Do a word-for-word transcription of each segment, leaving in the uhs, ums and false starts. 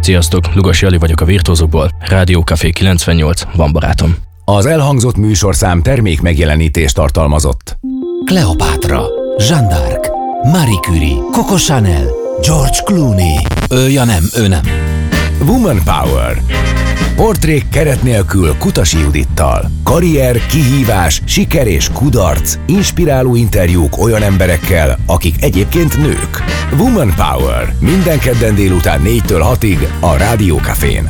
Sziasztok, Lugas Jali vagyok a Virtuózokból, Rádió Café kilencvennyolc, van barátom. Az elhangzott műsorszám termék megjelenítést tartalmazott. Kleopátra, Jeanne d'Arc, Marie Curie, Coco Chanel, George Clooney. Ő, ja nem, ő nem. Woman Power. Portrék keret nélkül Kutasi Judittal. Karrier, kihívás, siker és kudarc. Inspiráló interjúk olyan emberekkel, akik egyébként nők. Woman Power. Minden kedden délután négytől hatig a Rádió Cafén.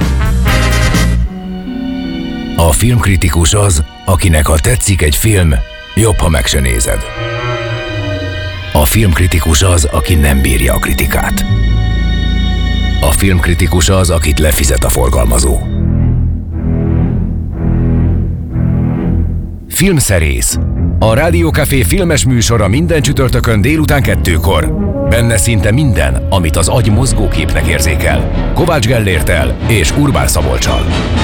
A filmkritikus az, akinek ha tetszik egy film, jobb, ha meg se nézed. A filmkritikus az, aki nem bírja a kritikát. A filmkritikus az, akit lefizet a forgalmazó. Filmszerész. A Rádió Café filmes műsora minden csütörtökön délután kettőkor. Benne szinte minden, amit az agy mozgóképnek érzékel. Kovács Gellérttel és Urbán Szabolccsal.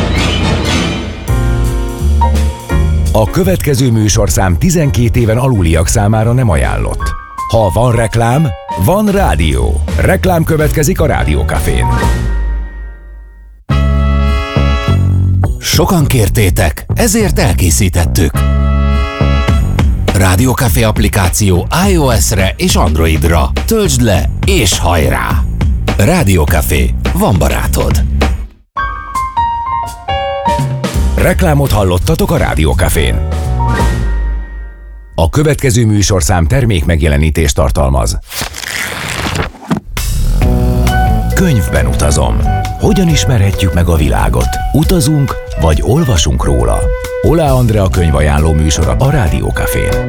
A következő műsorszám tizenkét éven aluliak számára nem ajánlott. Ha van reklám, van rádió. Reklám következik a Rádió Cafén. Sokan kértétek, ezért elkészítettük. Rádió Café applikáció iOS-re és Androidra. Töltsd le és hajrá! Rádió Café, van barátod. Reklámot hallottatok a Rádió Cafén. A következő műsorszám termék megjelenítést tartalmaz. Könyvben utazom. Hogyan ismerhetjük meg a világot? Utazunk, vagy olvasunk róla? Oláh Andrea könyvajánló műsora a Rádió Cafén.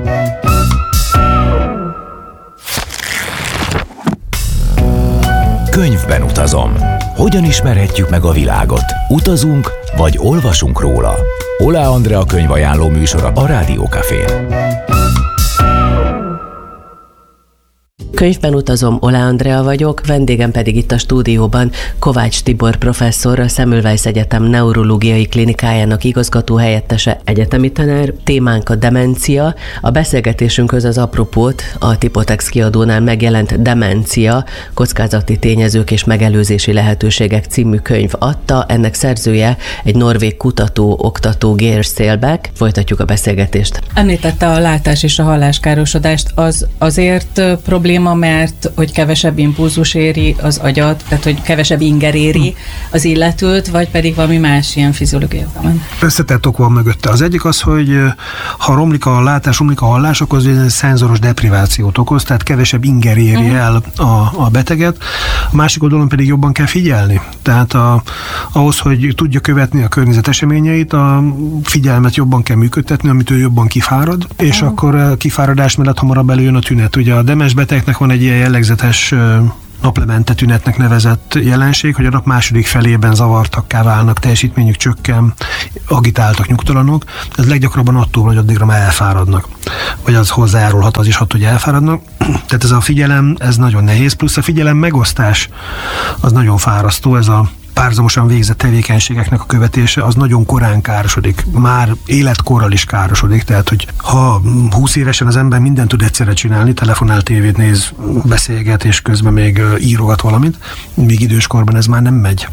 Könyvben utazom. Hogyan ismerhetjük meg a világot? Utazunk, vagy olvasunk róla? Oláh Andrea könyvajánló műsora a Rádió Cafén. Könyvben utazom, Oláh Andrea vagyok, vendégem pedig itt a stúdióban Kovács Tibor professzor, a Semmelweis Egyetem neurológiai klinikájának igazgatóhelyettese, egyetemi tanár. Témánk a demencia. A beszélgetésünkhöz az apropót a Tipotex kiadónál megjelent Demencia, kockázati tényezők és megelőzési lehetőségek című könyv adta. Ennek szerzője egy norvég kutató, oktató, Geir Seelbæk. Folytatjuk a beszélgetést. Említette a látás és a halláskárosodást. Az azért probléma, mert hogy kevesebb impulzus éri az agyat, tehát hogy kevesebb inger éri az illetőt, vagy pedig valami más ilyen fiziológiai van. Összetett ok van mögötte. Az egyik az, hogy ha romlik a látás, romlik a hallás, akkor az egy szenzoros deprivációt okoz, tehát kevesebb inger éri uh-huh. el a, a beteget. A másik oldalon pedig jobban kell figyelni. Tehát a, ahhoz, hogy tudja követni a környezet eseményeit, a figyelmet jobban kell működtetni, amitől jobban kifárad, és uh-huh. akkor a kifáradás mellett hamarabb előjön a tünet. Ugye a demens betegnek van egy ilyen jellegzetes naplemente tünetnek nevezett jelenség, hogy a nap második felében zavartakká válnak, teljesítményük csökken, agitáltak, nyugtalanok. Ez leggyakrabban attól, hogy addigra már elfáradnak. Vagy az hozzájárulhat az is, hogy elfáradnak. Tehát ez a figyelem, ez nagyon nehéz, plusz a figyelem megosztás az nagyon fárasztó, ez a párhuzamosan végzett tevékenységeknek a követése, az nagyon korán károsodik. Már életkorral is károsodik, tehát hogy ha húsz évesen az ember mindent tud egyszerre csinálni, telefonál, tévét néz, beszélget, és közben még írogat valamit, míg időskorban ez már nem megy.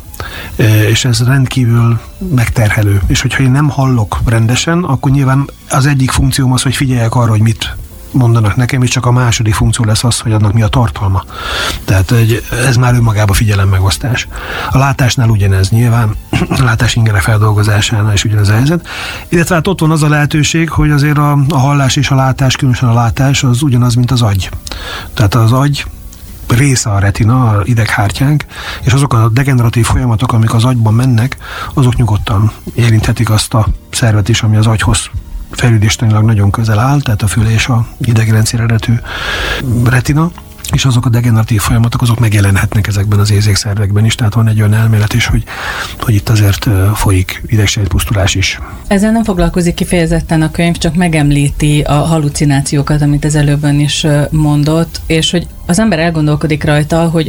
És ez rendkívül megterhelő. És hogyha én nem hallok rendesen, akkor nyilván az egyik funkcióm az, hogy figyeljek arra, hogy mit mondanak nekem, és csak a második funkció lesz az, hogy annak mi a tartalma. Tehát ez már önmagában figyelem megosztás. A látásnál ugyanez nyilván, a látás ingere feldolgozásánál is ugyanez a helyzet. Illetve hát ott van az a lehetőség, hogy azért a, a hallás és a látás, különösen a látás, az ugyanaz, mint az agy. Tehát az agy része a retina, a ideghártyánk, és azok a degeneratív folyamatok, amik az agyban mennek, azok nyugodtan érinthetik azt a szervet is, ami az agyhoz fejlődéstanilag nagyon közel áll, tehát a fül és a idegrendszer eredetű retina, és azok a degeneratív folyamatok, azok megjelenhetnek ezekben az érzékszervekben is, tehát van egy olyan elmélet is, hogy, hogy itt azért folyik idegsejtpusztulás is. Ezzel nem foglalkozik kifejezetten a könyv, csak megemlíti a halucinációkat, amit az előbben is mondott, és hogy az ember elgondolkodik rajta, hogy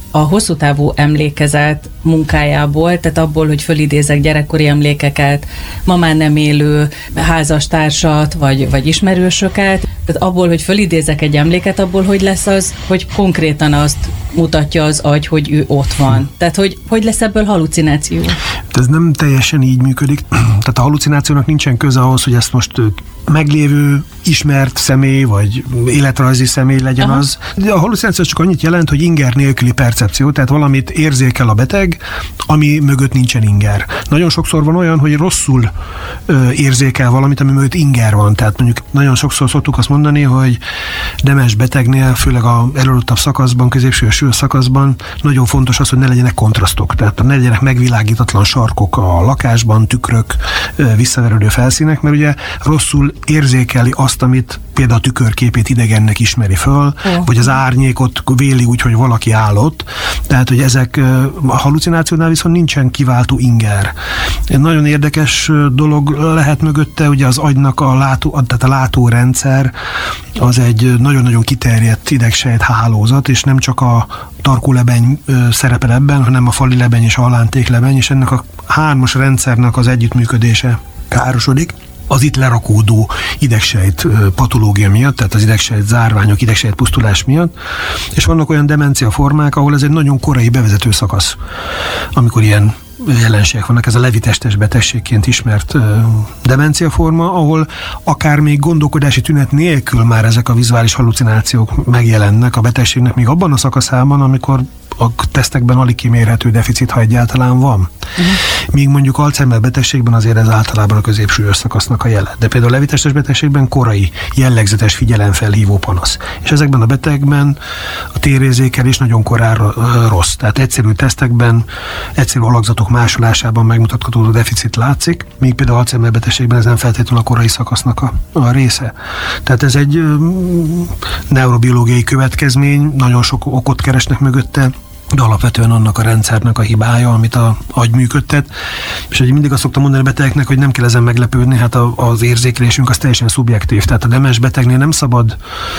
a hosszú távú emlékezet munkájából, tehát abból, hogy fölidézek gyerekkori emlékeket, ma már nem élő házastársat, vagy, vagy ismerősöket, tehát abból, hogy fölidézek egy emléket, abból, hogy lesz az, hogy konkrétan azt mutatja az agy, hogy ő ott van. Tehát, hogy, hogy lesz ebből halucináció? Ez nem teljesen így működik. Tehát a halucinációnak nincsen köze ahhoz, hogy ezt most meglévő, ismert személy, vagy életrajzi személy legyen. Aha. Az. De a halucináció csak annyit jelent, hogy inger nélküli percepció, tehát valamit érzékel a beteg, ami mögött nincsen inger. Nagyon sokszor van olyan, hogy rosszul ö, érzékel valamit, ami mögött inger van. Tehát mondjuk nagyon sokszor szoktuk azt mondani, hogy demens betegnél, főleg a előadottabb szakaszban, középső és súlyos szakaszban nagyon fontos az, hogy ne legyenek kontrasztok. Tehát ne legyenek megvilágítatlan sarkok a lakásban, tükrök, ö, visszaverődő felszínek, mert ugye rosszul érzékeli azt, amit például a tükörképét idegennek ismeri föl, uh-huh. vagy az árnyékot véli úgy, hogy valaki állott. Tehát, hogy ezek a halucinációnál viszont nincsen kiváltó inger. Egy nagyon érdekes dolog lehet mögötte, ugye az agynak a látó, tehát a látórendszer az egy nagyon-nagyon kiterjedt idegsejt hálózat, és nem csak a tarkólebeny szerepel ebben, hanem a fali lebeny és a halántéklebeny, és ennek a hármas rendszernek az együttműködése károsodik az itt lerakódó idegsejt patológia miatt, tehát az idegsejt zárványok, idegsejt pusztulás miatt, és vannak olyan demencia formák, ahol ez egy nagyon korai bevezető szakasz, amikor ilyen jelenségek vannak, ez a levitestes betegségként ismert uh, demencia forma, ahol akár még gondolkodási tünet nélkül már ezek a vizuális hallucinációk megjelennek a betegségnek még abban a szakaszában, amikor a tesztekben alig kimérhető deficit, ha egyáltalán van. Uh-huh. Míg mondjuk Alzheimer betegségben azért ez általában a középsős szakasznak a jele. De például a levitestes betegségben korai, jellegzetes figyelemfelhívó panasz. És ezekben a betegben a térérzékelés nagyon korán rossz. Tehát egyszerű tesztekben, egyszerű alakzatok másolásában megmutatkozó deficit látszik, míg például Alzheimer betegségben ez nem feltétlenül a korai szakasznak a, a része. Tehát ez egy um, neurobiológiai következmény, nagyon sok okot keresnek mögötte, de alapvetően annak a rendszernek a hibája, amit a agy működtet. És hogy mindig azt szoktam mondani a betegeknek, hogy nem kell ezen meglepődni, hát a, az érzékelésünk az teljesen szubjektív. Tehát a demens betegnél nem szabad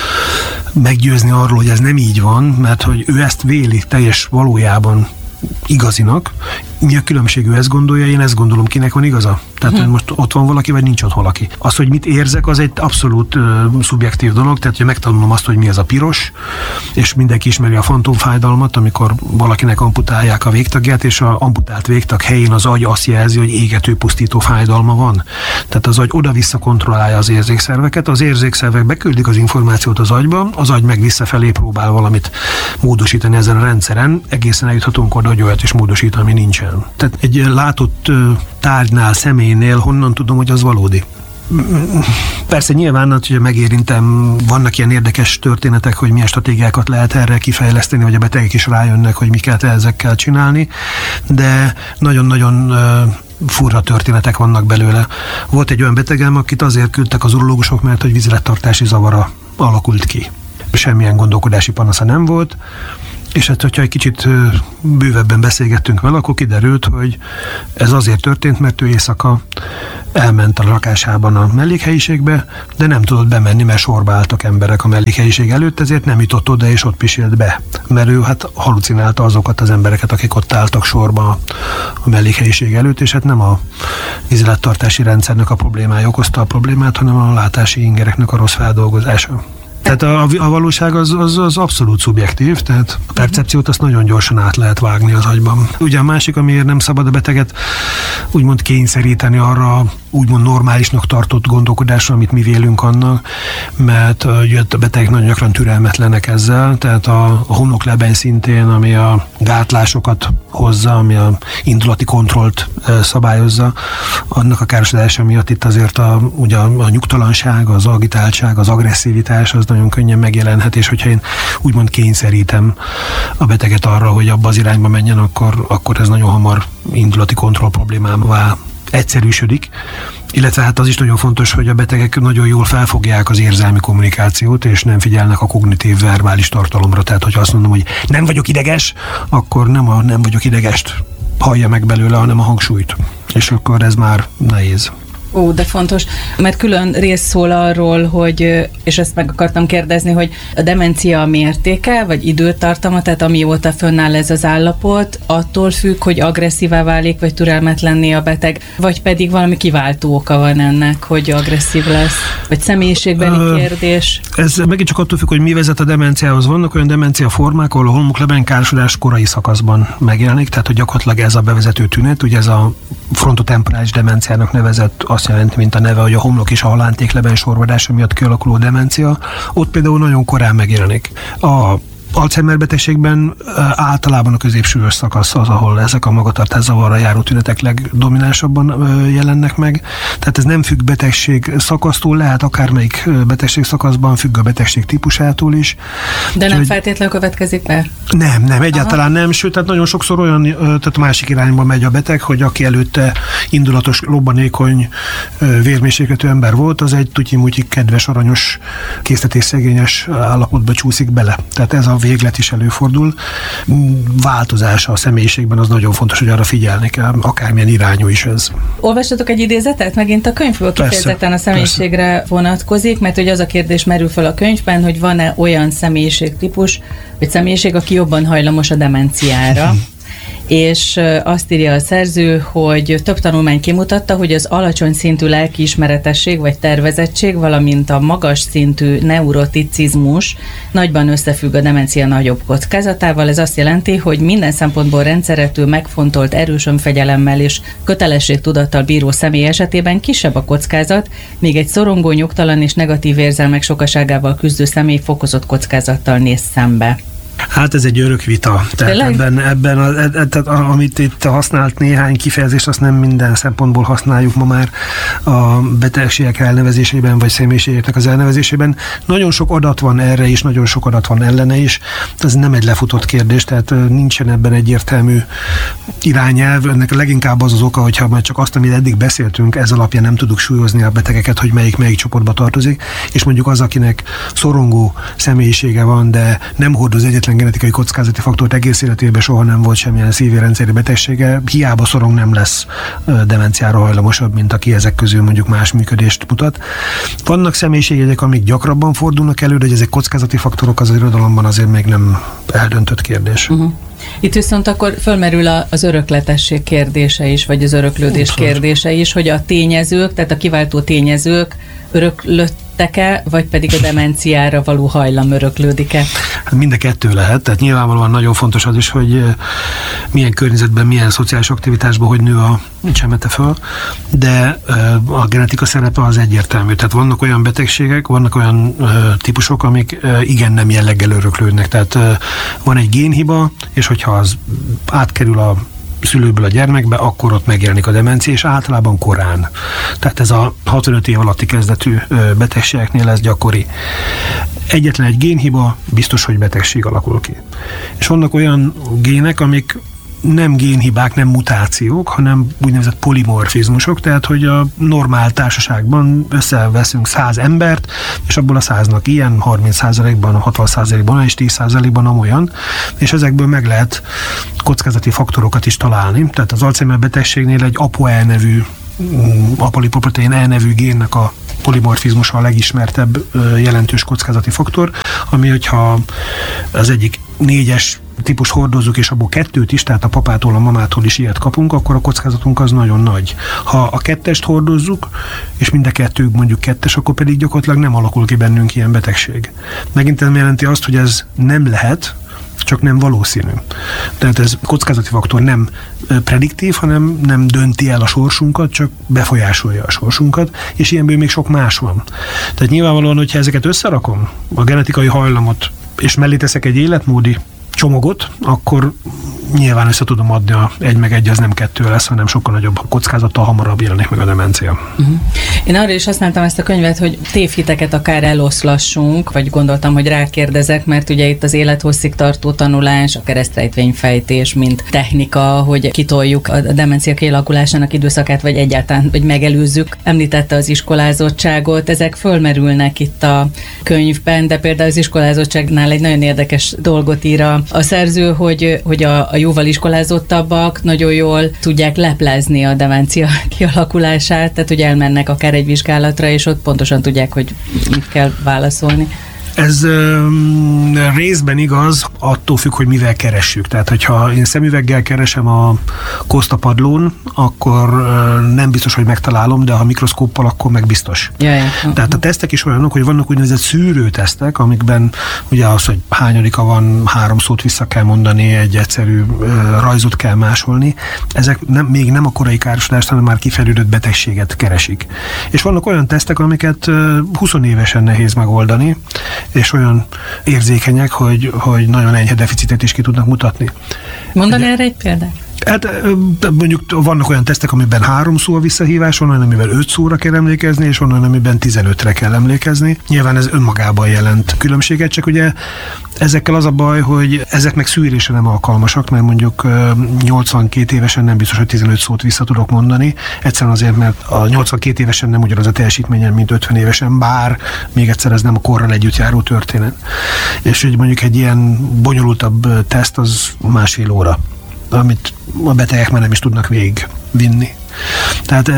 meggyőzni arról, hogy ez nem így van, mert hogy ő ezt véli teljes valójában igazinak. Mi a különbség? Ő ezt gondolja, én ezt gondolom, kinek van igaza? Tehát, hogy most ott van valaki, vagy nincs ott valaki. Az, hogy mit érzek, az egy abszolút uh, szubjektív dolog, tehát, hogy megtanulom azt, hogy mi az a piros, és mindenki ismeri a fantomfájdalmat, amikor valakinek amputálják a végtagját, és a amputált végtag helyén az agy azt jelzi, hogy égető, pusztító fájdalma van. Tehát az agy oda-vissza kontrollálja az érzékszerveket, az érzékszervek beküldik az információt az agyba, az agy meg visszafelé próbál valamit módosítani ezen a rendszeren, egészen eljuthatunk oda, hogy olyat is módosít, ami nincsen. Tehát egy látott tárgynál, személynél honnan tudom, hogy az valódi? Persze nyilván, hogy megérintem, vannak ilyen érdekes történetek, hogy milyen stratégiákat lehet erre kifejleszteni, vagy a betegek is rájönnek, hogy miket ezekkel csinálni, de nagyon-nagyon furra történetek vannak belőle. Volt egy olyan betegem, akit azért küldtek az urológusok, mert hogy vízlettartási zavara alakult ki. Semmilyen gondolkodási panasza nem volt, és hát, hogyha egy kicsit bővebben beszélgettünk vele, akkor kiderült, hogy ez azért történt, mert ő éjszaka elment a lakásában a mellékhelyiségbe, de nem tudott bemenni, mert sorba álltak emberek a mellékhelyiség előtt, ezért nem jutott oda, és ott pisélt be. Mert ő hát halucinálta azokat az embereket, akik ott álltak sorba a mellékhelyiség előtt, és hát nem a vízlettartási rendszernek a problémája okozta a problémát, hanem a látási ingereknek a rossz feldolgozása. Tehát a, a valóság az, az, az abszolút szubjektív, tehát a percepciót azt nagyon gyorsan át lehet vágni az agyban. Ugye a másik, amiért nem szabad a beteget úgymond kényszeríteni arra úgymond normálisnak tartott gondolkodásra, amit mi vélünk annak, mert ugye a betegek nagyon gyakran türelmetlenek ezzel, tehát a homoklebeny szintén, ami a gátlásokat hozza, ami a indulati kontrollt szabályozza, annak a károsodása miatt itt azért a, ugye a, a nyugtalanság, az agitáltság, az agresszivitás az nagyon könnyen megjelenhet, és hogyha én úgymond kényszerítem a beteget arra, hogy abba az irányba menjen, akkor, akkor ez nagyon hamar indulati kontroll problémává egyszerűsödik, illetve hát az is nagyon fontos, hogy a betegek nagyon jól felfogják az érzelmi kommunikációt, és nem figyelnek a kognitív verbális tartalomra. Tehát, hogyha azt mondom, hogy nem vagyok ideges, akkor nem a nem vagyok idegest hallja meg belőle, hanem a hangsúlyt. És akkor ez már nehéz. Ó, de fontos, mert külön rész szól arról, hogy, és ezt meg akartam kérdezni, hogy a demencia mértéke, vagy időtartama, tehát amióta fönnáll ez az állapot, attól függ, hogy agresszívá válik, vagy türelmetlenné a beteg, vagy pedig valami kiváltó oka van ennek, hogy agresszív lesz, vagy személyiségbeli uh, kérdés. Ez megint csak attól függ, hogy mi vezet a demenciához. Vannak olyan demencia formák, ahol a homlokleben károsodás korai szakaszban megjelenik, tehát hogy gyakorlatilag ez a bevezető tünet, ugye ez a frontotemporális demenciának nevezett, azt jelenti, mint a neve, hogy a homlok és a halántékleben sorvadása miatt kialakuló demencia, ott például nagyon korán megjelenik. A Alzheimer betegségben általában a középsúlyos szakasz az, ahol ezek a magatartászavarra járó tünetek legdominánsabban jelennek meg. Tehát ez nem függ betegség szakasztól, lehet akármelyik betegség szakaszban, függ a betegség típusától is. De nem feltétlenül következik be? Nem, nem, egyáltalán Aha. nem, sőt, tehát nagyon sokszor olyan, tehát a másik irányba megy a beteg, hogy aki előtte indulatos, robbanékony, vérmérsékletű ember volt, az egy tutyi-mutyi, kedves, aranyos, késztetésszegényes állapotba csúszik bele. Tehát ez a véglet is előfordul. Változása a személyiségben az nagyon fontos, hogy arra figyelni kell, akármilyen irányú is ez. Olvastatok egy idézetet? Megint a könyvből kifejezetten a személyiségre persze. vonatkozik, mert hogy az a kérdés merül fel a könyvben, hogy van-e olyan személyiségtípus, vagy személyiség, aki jobban hajlamos a demenciára. És azt írja a szerző, hogy több tanulmány kimutatta, hogy az alacsony szintű lelkiismeretesség vagy tervezettség, valamint a magas szintű neuroticizmus nagyban összefügg a demencia nagyobb kockázatával. Ez azt jelenti, hogy minden szempontból rendszeretű, megfontolt, erős önfegyelemmel és kötelességtudattal bíró személy esetében kisebb a kockázat, míg egy szorongó, nyugtalan és negatív érzelmek sokaságával küzdő személy fokozott kockázattal néz szembe. Hát ez egy örök vita. Tehát ebben, ebben a, e, e, tehát amit itt használt néhány kifejezést, azt nem minden szempontból használjuk ma már a betegségek elnevezésében, vagy személyiségeknek az elnevezésében. Nagyon sok adat van erre is, nagyon sok adat van ellene is. Ez nem egy lefutott kérdés, tehát nincsen ebben egyértelmű irányelv. Ennek leginkább az az oka, hogyha majd csak azt, amit eddig beszéltünk, ez alapján nem tudjuk súlyozni a betegeket, hogy melyik melyik csoportba tartozik, és mondjuk az, akinek szorongó személyisége van, de nem hordoz egyetlen genetikai kockázati faktort, egész életében soha nem volt semmilyen szívérendszeri betegsége, hiába szorong, nem lesz demenciára hajlamosabb, mint aki ezek közül mondjuk más működést mutat. Vannak személyiségjegyek, amik gyakrabban fordulnak elő, de hogy ezek kockázati faktorok az irodalomban azért még nem eldöntött kérdés. Uh-huh. Itt viszont akkor fölmerül az örökletesség kérdése is, vagy az öröklődés Abszolút. kérdése is, hogy a tényezők, tehát a kiváltó tényezők öröklöttek-e, vagy pedig a demenciára való hajlam öröklődik-e? Hát mind a kettő lehet, tehát nyilvánvalóan nagyon fontos az is, hogy milyen környezetben, milyen szociális aktivitásban, hogy nő a csemete föl, de a genetika szerepe az egyértelmű. Tehát vannak olyan betegségek, vannak olyan típusok, amik igen nem jelleggel öröklődnek. Tehát van egy génhiba, és hogyha az átkerül a szülőből a gyermekbe, akkor ott megjelenik a demencia, és általában korán. Tehát ez a hatvanöt év alatti kezdetű betegségeknél ez gyakori. Egyetlen egy génhiba, biztos, hogy betegség alakul ki. És vannak olyan gének, amik nem génhibák, nem mutációk, hanem úgynevezett polimorfizmusok, tehát hogy a normál társaságban összeveszünk száz embert, és abból a száznak ilyen, harminc százalékban, hatvan százalékban és tíz százalékban amolyan, és ezekből meg lehet kockázati faktorokat is találni. Tehát az Alzheimer betegségnél egy A P O E nevű, apolipoprotein E nevű génnek a polimorfizmusa a legismertebb jelentős kockázati faktor, ami hogyha az egyik négyes típus hordozzuk, és abból kettőt is, tehát a papától, a mamától is ilyet kapunk, akkor a kockázatunk az nagyon nagy. Ha a kettest hordozzuk, és mind a kettő mondjuk kettes, akkor pedig gyakorlatilag nem alakul ki bennünk ilyen betegség. Megint nem jelenti azt, hogy ez nem lehet, csak nem valószínű. Tehát ez kockázati faktor nem prediktív, hanem nem dönti el a sorsunkat, csak befolyásolja a sorsunkat, és ilyenből még sok más van. Tehát nyilvánvalóan, hogyha ezeket összerakom, a genetikai hajlamot, és mellé teszek egy életmódi csomagot, akkor nyilván össze tudom adni a egy meg egy, az nem kettő lesz, hanem sokkal nagyobb kockázattal hamarabb jelenik meg a demencia. Uh-huh. Én arra is használtam ezt a könyvet, hogy tévhiteket akár eloszlassunk, vagy gondoltam, hogy rákérdezek, mert ugye itt az élethosszig tartó tanulás, a keresztrejtvényfejtés, mint technika, hogy kitoljuk a demencia kialakulásának időszakát, vagy egyáltalán, hogy megelőzzük. Említette az iskolázottságot, ezek fölmerülnek itt a könyvben, de például az iskolázottságnál egy nagyon érdekes dolgot ír a a szerző, hogy, hogy a, a jóval iskolázottabbak nagyon jól tudják leplezni a demencia kialakulását, tehát hogy elmennek akár egy vizsgálatra, és ott pontosan tudják, hogy mit kell válaszolni. Ez ö, részben igaz, attól függ, hogy mivel keressük. Tehát, hogyha én szemüveggel keresem a kosztapadlón, akkor ö, nem biztos, hogy megtalálom, de ha mikroszkóppal, akkor meg biztos. Jaj, Tehát a tesztek is olyanok, hogy vannak úgynevezett szűrőtesztek, amikben ugye az, hogy hányadika van, három szót vissza kell mondani, egy egyszerű ö, rajzot kell másolni. Ezek nem, még nem a korai károsodást, hanem már kifejlődött betegséget keresik. És vannak olyan tesztek, amiket ö, húsz évesen nehéz megoldani, és olyan érzékenyek, hogy, hogy nagyon enyhe deficitet is ki tudnak mutatni. Mondani erre egy példát? Hát mondjuk vannak olyan tesztek, amiben három szó a visszahívás, van olyan, amiben öt szóra kell emlékezni, és van olyan, amiben tizenötre kell emlékezni. Nyilván ez önmagában jelent különbséget, csak ugye ezekkel az a baj, hogy ezek meg szűrésre nem alkalmasak, mert mondjuk nyolcvankét évesen nem biztos, hogy tizenöt szót vissza tudok mondani. Egyszerűen azért, mert a nyolcvankét évesen nem ugyanaz a teljesítményem, mint ötven évesen, bár még egyszer ez nem a korral együtt járó történet. És hogy mondjuk egy ilyen bonyolultabb teszt az másfél óra, amit a betegek már nem is tudnak végigvinni. Tehát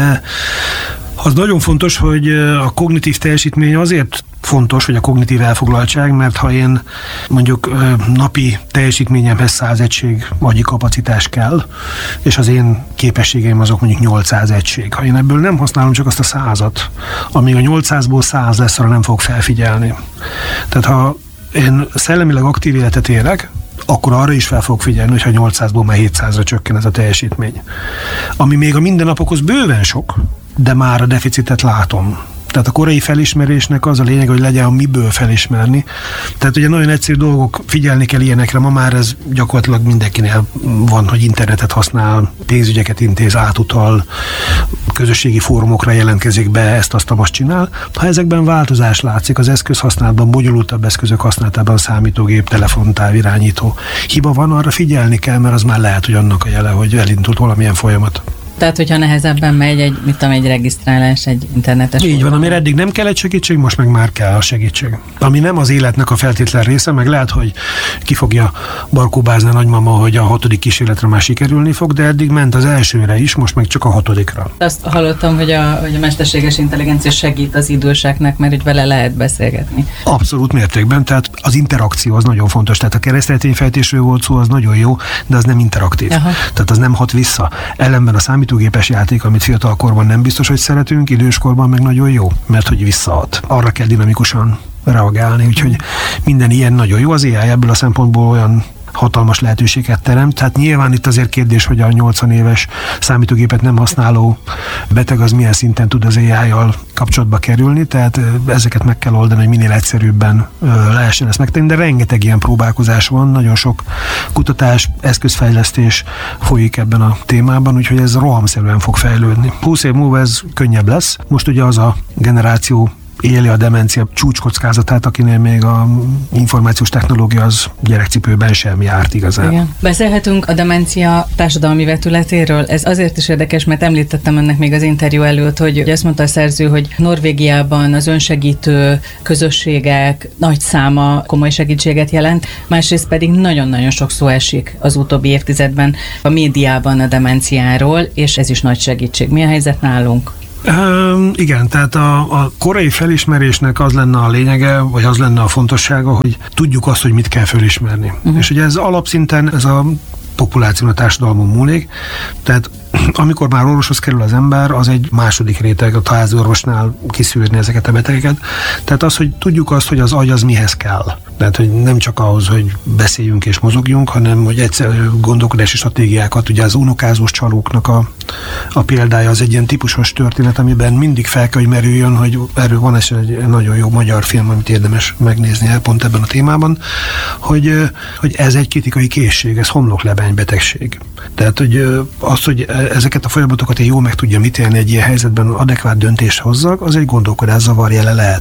az nagyon fontos, hogy a kognitív teljesítmény azért fontos, hogy a kognitív elfoglaltság, mert ha én mondjuk napi teljesítményemhez száz egység agyi kapacitás kell, és az én képességeim azok mondjuk nyolcszáz egység. Ha én ebből nem használom csak azt a százat, amíg a nyolcszázból száz lesz, arra nem fog felfigyelni. Tehát ha én szellemileg aktív életet élek, akkor arra is fel fog figyelni, hogyha nyolcszázból már hétszázra csökken ez a teljesítmény. Ami még a mindennapokhoz bőven sok, de már a deficitet látom. Tehát a korai felismerésnek az a lényeg, hogy legyen a miből felismerni. Tehát ugye nagyon egyszerű dolgok, figyelni kell ilyenekre, ma már ez gyakorlatilag mindenkinél van, hogy internetet használ, pénzügyeket intéz, átutal, közösségi fórumokra jelentkezik be, ezt azt most csinál. Ha ezekben változás látszik, az eszközhasználatban, bonyolultabb eszközök használatában, számítógép, telefon, távirányító hiba van, arra figyelni kell, mert az már lehet, hogy annak a jele, hogy elindult valamilyen folyamat. Tehát, hogyha nehezebben megy egy, mit tudom, egy regisztrálás, egy internetes... Így van, amire eddig nem kellett segítség, most meg már kell a segítség. Ami nem az életnek a feltétlen része, meg lehet, hogy ki fogja barkóbázni a nagymama, hogy a hatodik kísérletre már sikerülni fog, de eddig ment az elsőre is, most meg csak a hatodikra. Azt hallottam, hogy a, hogy a mesterséges intelligencia segít az időseknek, mert hogy vele lehet beszélgetni. Abszolút mértékben, tehát az interakció az nagyon fontos. Tehát a keresztrejtényfejtésről volt szó, az nagyon jó, de az nem interaktív. Aha. Tehát az nem hat vissza. Ellenben a számítógépes játék, amit fiatalkorban nem biztos, hogy szeretünk, időskorban meg nagyon jó, mert hogy visszaad. Arra kell dinamikusan reagálni, úgyhogy minden ilyen nagyon jó. Az á i ebből a szempontból olyan hatalmas lehetőséget teremt. Tehát nyilván itt azért kérdés, hogy a nyolcvan éves számítógépet nem használó beteg az milyen szinten tud az á i-jal kapcsolatba kerülni, tehát ezeket meg kell oldani, hogy minél egyszerűbben lehessen ezt megtenni, de rengeteg ilyen próbálkozás van, nagyon sok kutatás, eszközfejlesztés folyik ebben a témában, úgyhogy ez rohamszerűen fog fejlődni. húsz év múlva ez könnyebb lesz. Most ugye az a generáció éli a demencia csúcskockázatát, akinél még a információs technológia az gyerekcipőben sem járt igazán. Igen. Beszélhetünk a demencia társadalmi vetületéről. Ez azért is érdekes, mert említettem önnek még az interjú előtt, hogy, hogy azt mondta a szerző, hogy Norvégiában az önsegítő közösségek nagy száma komoly segítséget jelent, másrészt pedig nagyon-nagyon sok szó esik az utóbbi évtizedben a médiában a demenciáról, és ez is nagy segítség. Mi a helyzet nálunk? Um, igen, tehát a, a korai felismerésnek az lenne a lényege, vagy az lenne a fontossága, hogy tudjuk azt, hogy mit kell felismerni. Uh-huh. És ugye ez alapszinten, ez a populáción, a társadalmon múlik, tehát amikor már orvoshoz kerül az ember, az egy második réteg, a házi orvosnál kiszűrni ezeket a betegeket. Tehát az, hogy tudjuk azt, hogy az agy az mihez kell. Tehát, hogy nem csak ahhoz, hogy beszéljünk és mozogjunk, hanem, hogy egyszerű gondolkodási stratégiákat, ugye az unokázós csalóknak a, a példája az egy ilyen típusos történet, amiben mindig fel kell, hogy merüljön, hogy erről van ez egy nagyon jó magyar film, amit érdemes megnézni pont ebben a témában, hogy, hogy ez egy kritikai készség, ez homloklebeny betegség. Tehát, hogy az, hogy ezeket a folyamatokat én jól meg tudjam ítélni egy ilyen helyzetben, adekvát döntést hozzak, az egy gondolkodászavar jele lehet.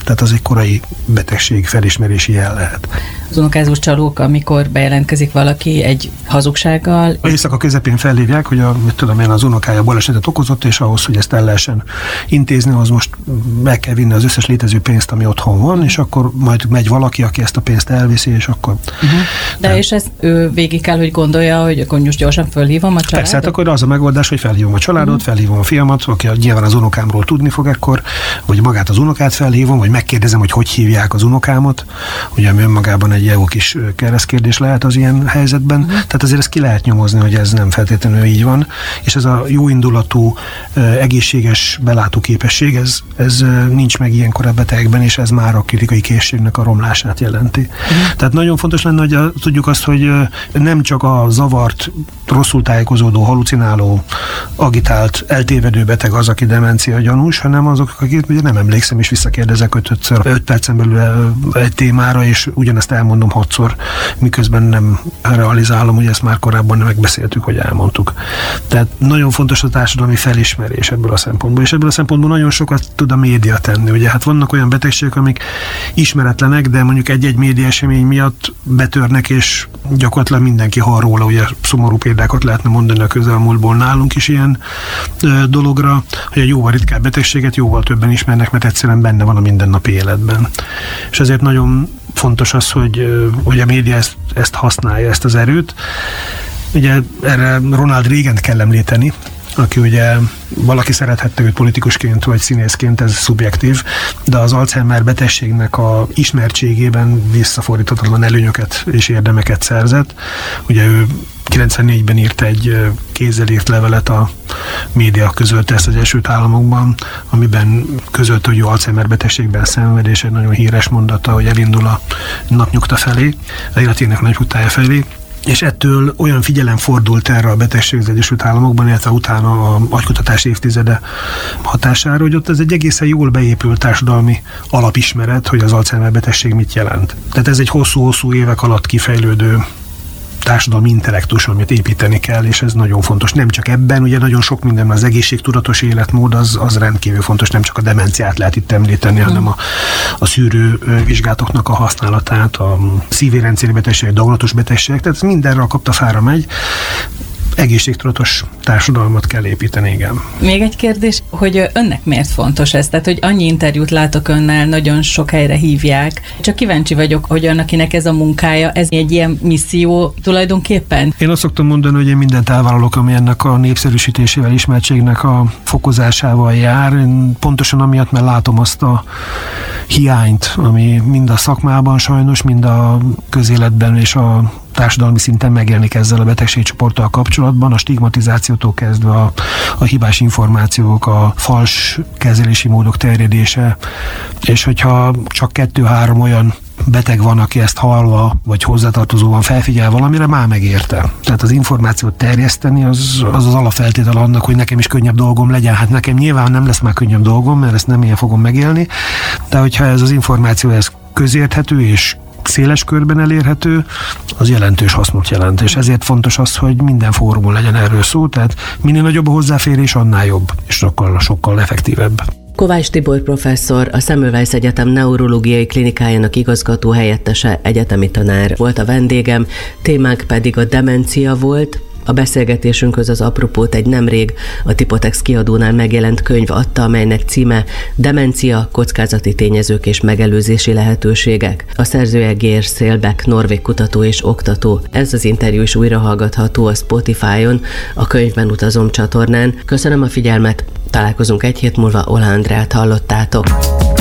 Tehát az egy korai betegség felismerési jel lehet. Az unokázós csalók, amikor bejelentkezik valaki egy hazugsággal. Éjszaka közepén felhívják, hogy a, mit tudom én, az unokája balesetet okozott, és ahhoz, hogy ezt el lehessen intézni, az most meg kell vinni az összes létező pénzt, ami otthon van, és akkor majd megy valaki, aki ezt a pénzt elviszi, és akkor... Uh-huh. De nem. És ezt ő végig kell, hogy gondolja, hogy akkor most gyorsan fölhívom a családot? Persze, hát akkor az a megoldás, hogy felhívom a családot, uh-huh. felhívom a fiamat, aki nyilván az unokámról tudni fog ekkor, vagy magát az unokát felhívom, vagy megkérdezem, hogy hogy hívják az unokámat, ugye ami önmagában egy jó kis keresztkérdés lehet az ilyen helyzetben, uh-huh. tehát azért ezt ki lehet nyomozni, hogy ez nem feltétlenül így van, és ez a jóindulatú, egészséges belátóképesség, ez, ez nincs meg ilyenkor a betegekben, és ez már a kritikai készségnek a romlását jelenti. Uh-huh. Tehát nagyon fontos lenne, hogy a, tudjuk azt, hogy nem csak a zavart, rosszul tájékozódó, halucináló, agitált, eltévedő beteg az, aki demencia gyanús, hanem azok, akik ugye nem emlékszem, és visszakérdezek öt-ötször, öt percen belül egy témára, és ugyanezt elmondom hatszor, miközben nem realizálom, hogy ezt már korábban megbeszéltük, hogy elmondtuk. Tehát nagyon fontos a társadalmi felismerés ebből a szempontból, és ebből a szempontból nagyon sokat tud a média tenni. Ugye hát vannak olyan betegségek, amik ismeretlenek, de mondjuk egy-egy média esemény miatt betörnek, és gyakorlatilag mindenki hall róla, ugye szomorú példákat lehetne mondani a közelmúltból nálunk is ilyen ö, dologra, hogy egy jóval ritkább betegséget jóval többen ismernek, mert egyszerűen benne van a mindennapi életben. És ezért nagyon fontos az, hogy, hogy a média ezt, ezt használja, ezt az erőt. Ugye erre Ronald Reagant kell említeni, aki ugye valaki szerethette őt politikusként vagy színészként, ez szubjektív, de az Alzheimer betegségnek a ismertségében visszafordíthatatlan előnyöket és érdemeket szerzett. Ugye ő kilencvennégyben írt egy kézzel írt levelet, a média közölte ezt az Egyesült Államokban, amiben közölte, hogy ő Alzheimer betegségben szenved, és egy nagyon híres mondata, hogy elindul a napnyugta felé, az életének nagy futája felé. És ettől olyan figyelem fordult erre a betegség az Egyesült Államokban, illetve utána a agykutatás évtizede hatására, hogy ott ez egy egészen jól beépült társadalmi alapismeret, hogy az Alzheimer betegség mit jelent. Tehát ez egy hosszú-hosszú évek alatt kifejlődő társadalmi intellektus, amit építeni kell, és ez nagyon fontos. Nem csak ebben, ugye nagyon sok minden, az egészségtudatos életmód, az, az rendkívül fontos, nem csak a demenciát lehet itt említeni, mm. hanem a, a szűrő vizsgálatoknak a használatát, a szívérendszeri betegségek, daganatos betegségek, tehát ez mindenre a kaptafára megy. Egészségtudatos társadalmat kell építeni, igen. Még egy kérdés, hogy önnek miért fontos ez? Tehát, hogy annyi interjút látok önnel, nagyon sok helyre hívják. Csak kíváncsi vagyok, hogy annakinek ez a munkája, ez egy ilyen misszió tulajdonképpen? Én azt szoktam mondani, hogy én mindent elvállalok, ami ennek a népszerűsítésével, ismertségnek a fokozásával jár. Én pontosan amiatt, mert látom azt a hiányt, ami mind a szakmában sajnos, mind a közéletben és a társadalmi szinten megjelenik ezzel a betegségcsoporttal kapcsolatban, a stigmatizációtól kezdve a, a hibás információk, a fals kezelési módok terjedése, és hogyha csak kettő-három olyan beteg van, aki ezt hallva, vagy hozzátartozóan felfigyel valamire, már megérte. Tehát az információt terjeszteni, az az, az alapfeltétel annak, hogy nekem is könnyebb dolgom legyen. Hát nekem nyilván nem lesz már könnyebb dolgom, mert ezt nem ilyen fogom megélni, de hogyha ez az információ ez közérthető és széles körben elérhető, az jelentős hasznot jelent, és ezért fontos az, hogy minden fórumon legyen erről szó, tehát minél nagyobb a hozzáférés, annál jobb, és sokkal, sokkal effektívebb. Kovács Tibor professzor, a Semmelweis Egyetem neurológiai klinikájának igazgató helyettese, egyetemi tanár volt a vendégem, témánk pedig a demencia volt. A beszélgetésünkhöz az apropót egy nemrég a Tipotex kiadónál megjelent könyv adta, amelynek címe Demencia, kockázati tényezők és megelőzési lehetőségek. A szerzője Geir Seelbeck, norvég kutató és oktató. Ez az interjú is újra hallgatható a Spotify-on, a Könyvben utazom csatornán. Köszönöm a figyelmet, találkozunk egy hét múlva, Ola Andrát hallottátok.